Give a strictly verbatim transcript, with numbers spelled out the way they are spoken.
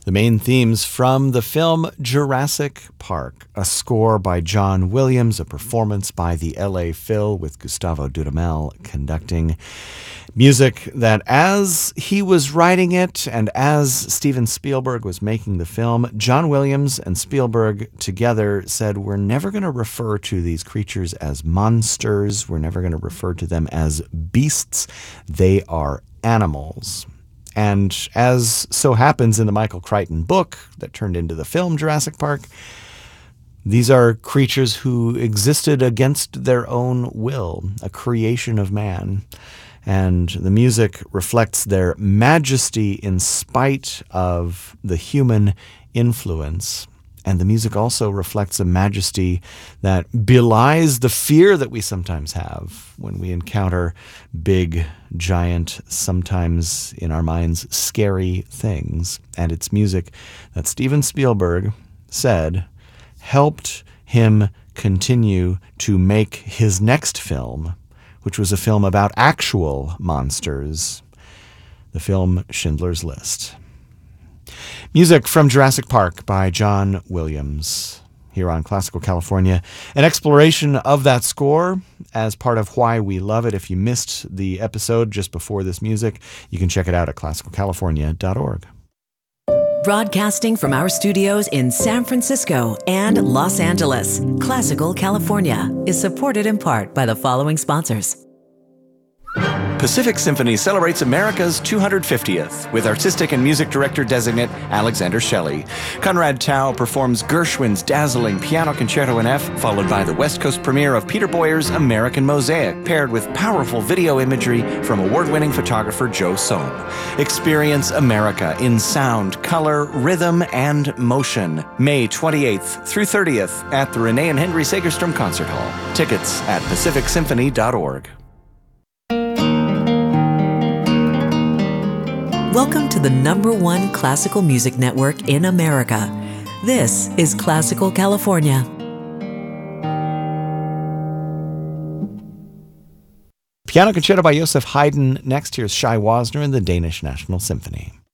The main themes from the film Jurassic Park, a score by John Williams, a performance by the L A Phil with Gustavo Dudamel conducting. Music that as he was writing it and as Steven Spielberg was making the film, John Williams and Spielberg together said, we're never going to refer to these creatures as monsters. We're never going to refer to them as beasts. They are animals. And as so happens in the Michael Crichton book that turned into the film Jurassic Park, these are creatures who existed against their own will, a creation of man. And the music reflects their majesty in spite of the human influence. And the music also reflects a majesty that belies the fear that we sometimes have when we encounter big, giant, sometimes in our minds scary things. And it's music that Steven Spielberg said helped him continue to make his next film, which was a film about actual monsters, the film Schindler's List. Music from Jurassic Park by John Williams here on Classical California. An exploration of that score as part of why we love it. If you missed the episode just before this music, you can check it out at classical california dot org. Broadcasting from our studios in San Francisco and Los Angeles, Classical California is supported in part by the following sponsors. Pacific Symphony celebrates America's two hundred fiftieth with artistic and music director designate Alexander Shelley. Conrad Tao performs Gershwin's dazzling Piano Concerto in F, followed by the West Coast premiere of Peter Boyer's American Mosaic, paired with powerful video imagery from award-winning photographer Joe Sohm. Experience America in sound, color, rhythm, and motion. May twenty-eighth through thirtieth at the Renee and Henry Segerstrom Concert Hall. Tickets at pacific symphony dot org. Welcome to the number one classical music network in America. This is Classical California. Piano Concerto by Joseph Haydn. Next, here's Shai Wasner and the Danish National Symphony.